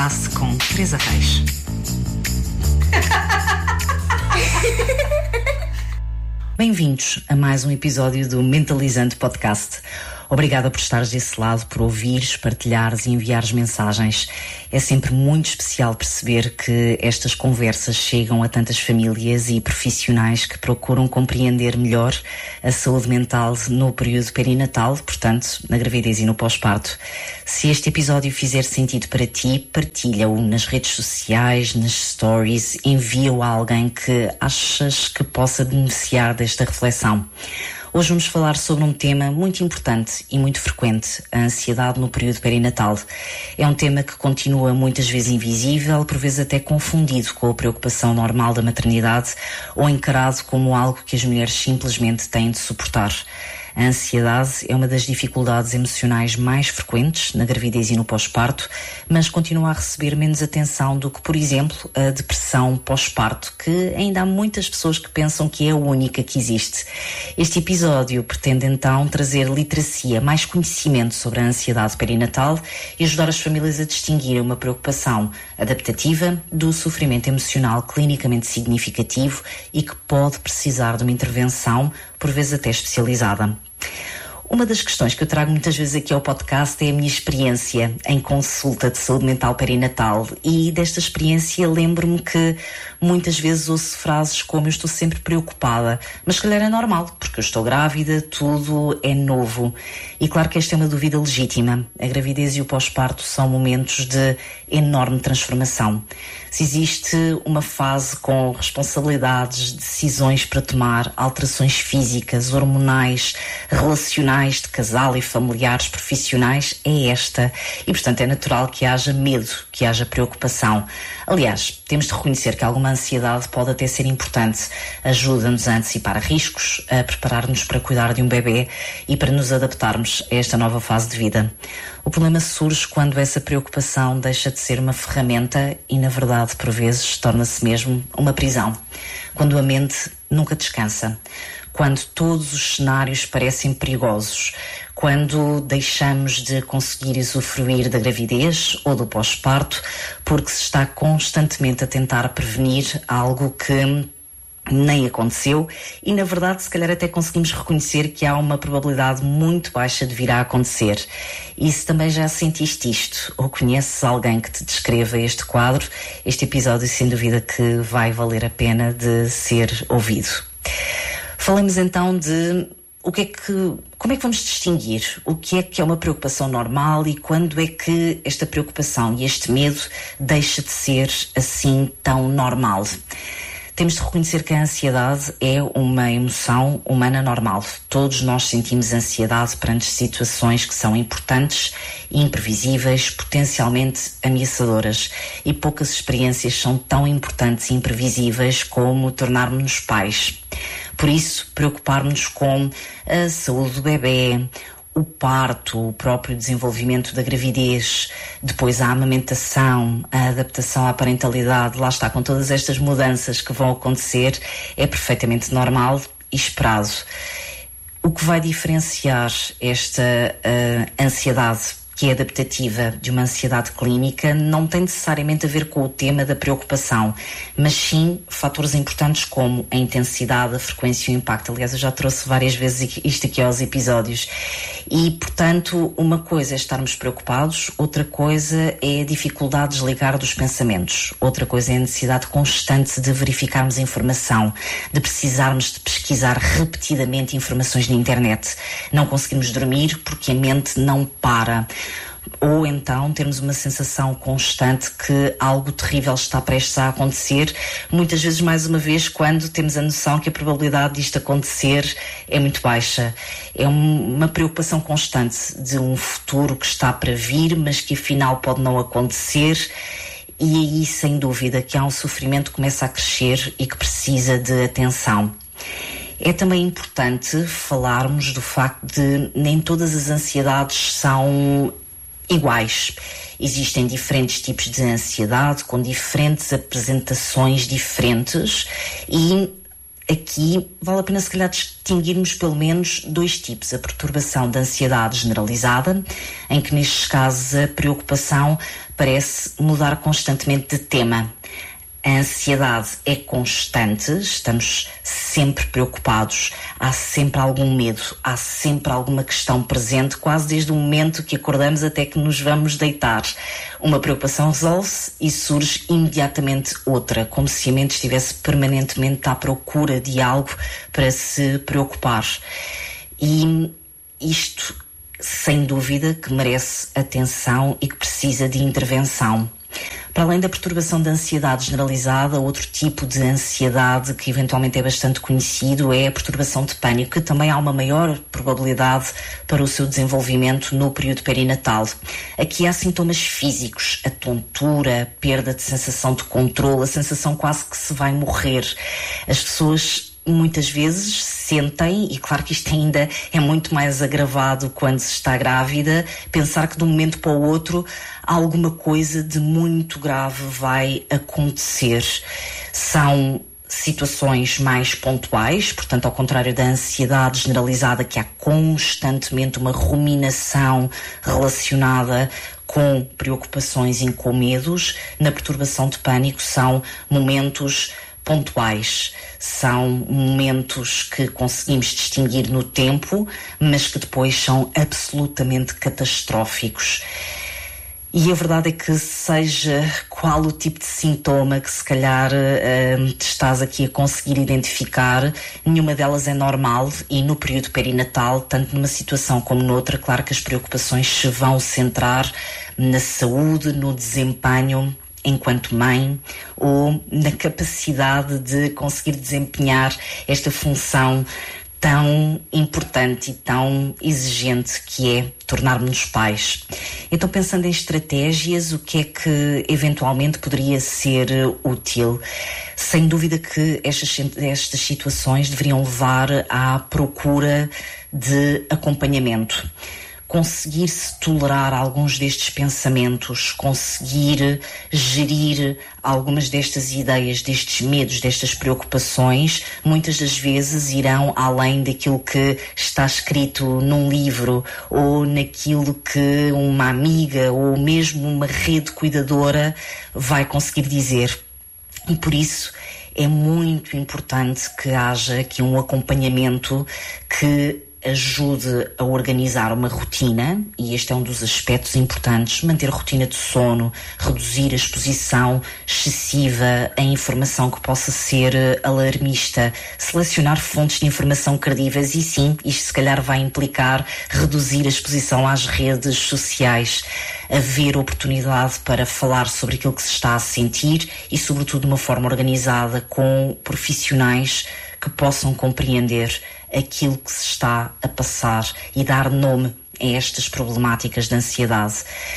podcast com Teresa Reis. Bem-vindos a mais um episódio do Mentalizando Podcast. Obrigada por estares desse lado, por ouvires, partilhares e enviares mensagens. É sempre muito especial perceber que estas conversas chegam a tantas famílias e profissionais que procuram compreender melhor a saúde mental no período perinatal, portanto, na gravidez e no pós-parto. Se este episódio fizer sentido para ti, partilha-o nas redes sociais, nas stories, envia-o a alguém que achas que possa beneficiar desta reflexão. Hoje vamos falar sobre um tema muito importante e muito frequente, a ansiedade no período perinatal. É um tema que continua muitas vezes invisível, por vezes até confundido com a preocupação normal da maternidade ou encarado como algo que as mulheres simplesmente têm de suportar. A ansiedade é uma das dificuldades emocionais mais frequentes na gravidez e no pós-parto, mas continua a receber menos atenção do que, por exemplo, a depressão pós-parto, que ainda há muitas pessoas que pensam que é a única que existe. Este episódio pretende então trazer literacia, mais conhecimento sobre a ansiedade perinatal e ajudar as famílias a distinguir uma preocupação adaptativa do sofrimento emocional clinicamente significativo e que pode precisar de uma intervenção, por vezes até especializada. Uma das questões que eu trago muitas vezes aqui ao podcast é a minha experiência em consulta de saúde mental perinatal, e desta experiência lembro-me que muitas vezes ouço frases como: eu estou sempre preocupada, mas se calhar é normal, porque eu estou grávida, tudo é novo. E claro que esta é uma dúvida legítima. A gravidez e o pós-parto são momentos de enorme transformação. Se existe uma fase com responsabilidades, decisões para tomar, alterações físicas, hormonais, relacionais, de casal e familiares, profissionais, é esta. E, portanto, é natural que haja medo, que haja preocupação. Aliás, temos de reconhecer que alguma ansiedade pode até ser importante. Ajuda-nos a antecipar riscos, a preparar-nos para cuidar de um bebê e para nos adaptarmos a esta nova fase de vida. O problema surge quando essa preocupação deixa de ser uma ferramenta e, na verdade, por vezes, torna-se mesmo uma prisão. Quando a mente nunca descansa, quando todos os cenários parecem perigosos, quando deixamos de conseguir usufruir da gravidez ou do pós-parto porque se está constantemente a tentar prevenir algo que nem aconteceu e, na verdade, se calhar até conseguimos reconhecer que há uma probabilidade muito baixa de vir a acontecer. E se também já sentiste isto ou conheces alguém que te descreva este quadro, este episódio sem dúvida que vai valer a pena de ser ouvido. Falemos então de como é que vamos distinguir o que é uma preocupação normal e quando é que esta preocupação e este medo deixa de ser assim tão normal. Temos de reconhecer que a ansiedade é uma emoção humana normal. Todos nós sentimos ansiedade perante situações que são importantes, imprevisíveis, potencialmente ameaçadoras. E poucas experiências são tão importantes e imprevisíveis como tornarmos-nos pais. Por isso, preocupar-nos com a saúde do bebê, o parto, o próprio desenvolvimento da gravidez, depois a amamentação, a adaptação à parentalidade, lá está, com todas estas mudanças que vão acontecer, é perfeitamente normal e esperado. O que vai diferenciar esta ansiedade, que é adaptativa, de uma ansiedade clínica, não tem necessariamente a ver com o tema da preocupação, mas sim fatores importantes como a intensidade, a frequência e o impacto. Aliás, eu já trouxe várias vezes isto aqui aos episódios. E, portanto, uma coisa é estarmos preocupados, outra coisa é a dificuldade de desligar dos pensamentos, outra coisa é a necessidade constante de verificarmos a informação, de precisarmos de pesquisar repetidamente informações na internet. Não conseguimos dormir porque a mente não para. Ou então termos uma sensação constante que algo terrível está prestes a acontecer, muitas vezes, mais uma vez, quando temos a noção que a probabilidade disto acontecer é muito baixa. É uma preocupação constante de um futuro que está para vir, mas que afinal pode não acontecer. E aí, sem dúvida, que há um sofrimento que começa a crescer e que precisa de atenção. É também importante falarmos do facto de nem todas as ansiedades são iguais. Existem diferentes tipos de ansiedade com diferentes apresentações diferentes e aqui vale a pena se calhar distinguirmos pelo menos dois tipos. A perturbação de ansiedade generalizada, em que nestes casos a preocupação parece mudar constantemente de tema. A ansiedade é constante, estamos sempre preocupados, há sempre algum medo, há sempre alguma questão presente, quase desde o momento que acordamos até que nos vamos deitar. Uma preocupação resolve-se e surge imediatamente outra, como se a mente estivesse permanentemente à procura de algo para se preocupar. E isto, sem dúvida, que merece atenção e que precisa de intervenção. Para além da perturbação da ansiedade generalizada, outro tipo de ansiedade que eventualmente é bastante conhecido é a perturbação de pânico, que também há uma maior probabilidade para o seu desenvolvimento no período perinatal. Aqui há sintomas físicos, a tontura, a perda de sensação de controle, a sensação quase que se vai morrer. As pessoas muitas vezes sentem, e claro que isto ainda é muito mais agravado quando se está grávida, pensar que de um momento para o outro alguma coisa de muito grave vai acontecer. São situações mais pontuais, portanto, ao contrário da ansiedade generalizada, que há constantemente uma ruminação relacionada com preocupações e com medos, na perturbação de pânico são momentos pontuais, são momentos que conseguimos distinguir no tempo, mas que depois são absolutamente catastróficos. E a verdade é que, seja qual o tipo de sintoma que se calhar estás aqui a conseguir identificar, nenhuma delas é normal, e no período perinatal, tanto numa situação como noutra, claro que as preocupações se vão centrar na saúde, no desempenho enquanto mãe, ou na capacidade de conseguir desempenhar esta função tão importante e tão exigente que é tornar-nos pais. Então, pensando em estratégias, o que é que eventualmente poderia ser útil? Sem dúvida que estas situações deveriam levar à procura de acompanhamento. Conseguir-se tolerar alguns destes pensamentos, conseguir gerir algumas destas ideias, destes medos, destas preocupações, muitas das vezes irão além daquilo que está escrito num livro ou naquilo que uma amiga ou mesmo uma rede cuidadora vai conseguir dizer. E por isso é muito importante que haja aqui um acompanhamento que ajude a organizar uma rotina, e este é um dos aspectos importantes: manter a rotina de sono, reduzir a exposição excessiva a informação que possa ser alarmista, selecionar fontes de informação credíveis, e sim, isto se calhar vai implicar reduzir a exposição às redes sociais, haver oportunidade para falar sobre aquilo que se está a sentir e, sobretudo, de uma forma organizada, com profissionais que possam compreender aquilo que se está a passar e dar nome a estas problemáticas de ansiedade.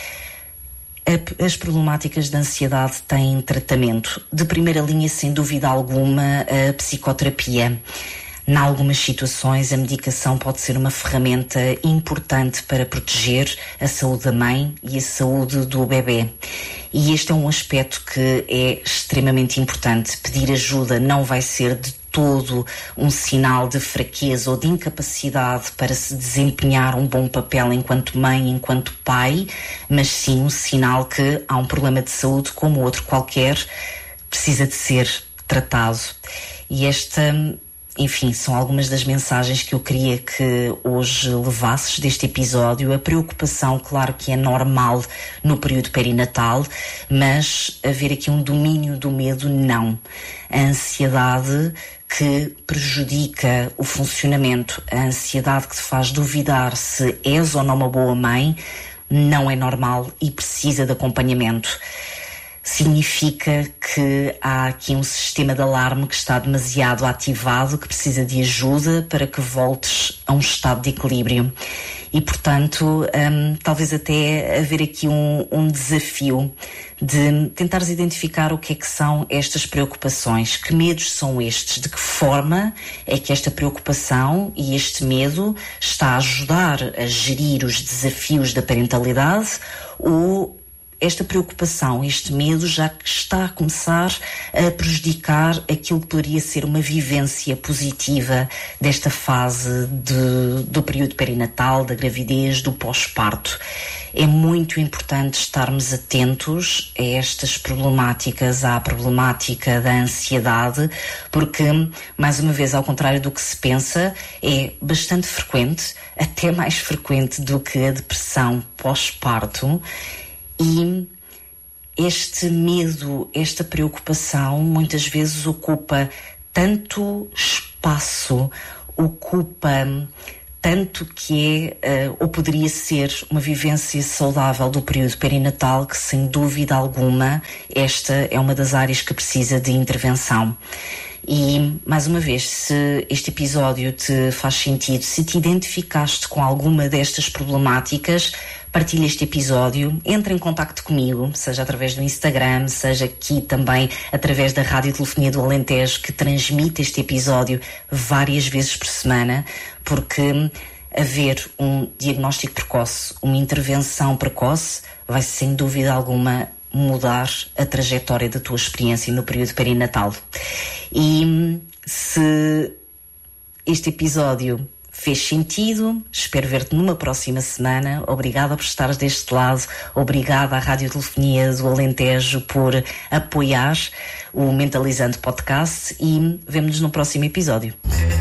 As problemáticas de ansiedade têm tratamento. De primeira linha, sem dúvida alguma, a psicoterapia. Em algumas situações, a medicação pode ser uma ferramenta importante para proteger a saúde da mãe e a saúde do bebê. E este é um aspecto que é extremamente importante. Pedir ajuda não vai ser de todo um sinal de fraqueza ou de incapacidade para se desempenhar um bom papel enquanto mãe, enquanto pai, mas sim um sinal que há um problema de saúde como outro qualquer, precisa de ser tratado. E enfim, são algumas das mensagens que eu queria que hoje levasses deste episódio. A preocupação, claro que é normal no período perinatal, mas haver aqui um domínio do medo, não. A ansiedade que prejudica o funcionamento, a ansiedade que te faz duvidar se és ou não uma boa mãe, não é normal e precisa de acompanhamento. Significa que há aqui um sistema de alarme que está demasiado ativado, que precisa de ajuda para que voltes a um estado de equilíbrio. E, portanto, talvez até haver aqui um desafio de tentares identificar o que é que são estas preocupações, que medos são estes, de que forma é que esta preocupação e este medo está a ajudar a gerir os desafios da parentalidade, ou esta preocupação, este medo já está a começar a prejudicar aquilo que poderia ser uma vivência positiva desta fase do período perinatal, da gravidez, do pós-parto. É muito importante estarmos atentos a estas problemáticas, à problemática da ansiedade, porque, mais uma vez, ao contrário do que se pensa, é bastante frequente, até mais frequente do que a depressão pós-parto. E este medo, esta preocupação, muitas vezes ocupa tanto espaço, ocupa tanto que ou poderia ser uma vivência saudável do período perinatal, que sem dúvida alguma esta é uma das áreas que precisa de intervenção. E, mais uma vez, se este episódio te faz sentido, se te identificaste com alguma destas problemáticas, partilha este episódio, entra em contacto comigo, seja através do Instagram, seja aqui também através da Radiotelefonia do Alentejo, que transmite este episódio várias vezes por semana, porque haver um diagnóstico precoce, uma intervenção precoce, vai sem dúvida alguma mudar a trajetória da tua experiência no período perinatal. E se este episódio fez sentido, espero ver-te numa próxima semana. Obrigada por estares deste lado, obrigada à Radiotelefonia do Alentejo por apoiar o Mentalizando Podcast e vemo-nos no próximo episódio.